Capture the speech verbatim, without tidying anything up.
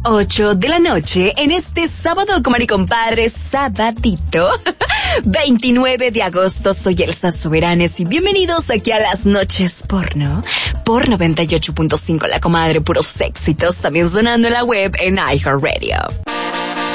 ocho de la noche en este sábado, comadre y compadre, sabadito, veintinueve de agosto. Soy Elsa Soberanes y bienvenidos aquí a las noches porno, por noventa y ocho punto cinco, la comadre, puros éxitos, también sonando en la web en iHeartRadio.